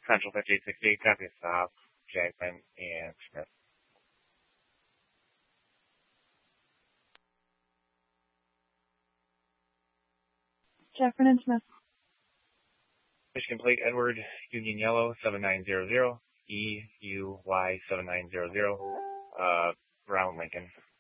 Central 5868, copy stop, Jackman and Smith. Jackman and Smith. Michigan Plate, Edward, Union Yellow, 7900, EUY 7900, Brown Lincoln.